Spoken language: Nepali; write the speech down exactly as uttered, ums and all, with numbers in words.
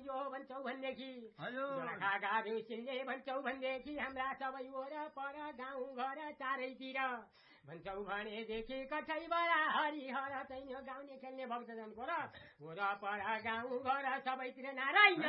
यो भन्छौ भनेदेखि गोर्खा गाभ्यौ सिन्ले भन्छौ भनेदेखि हाम्रा सबै वरपर गाउँ घर चारैतिर भन्छौ भनेदेखि कठैबाट हरिहर छैन गाउने खेल्ने भक्तजनको र वरपर गाउँ घर सबैतिर नारायण